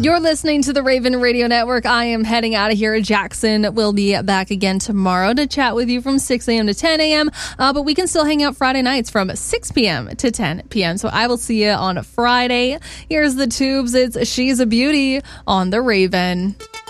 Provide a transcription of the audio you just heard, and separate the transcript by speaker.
Speaker 1: You're listening to the Raven Radio Network. I am heading out of here. Jackson will be back again tomorrow to chat with you from 6 a.m. to 10 a.m. But we can still hang out Friday nights from 6 p.m. to 10 p.m. So I will see you on Friday. Here's the Tubes. It's She's a Beauty on the Raven.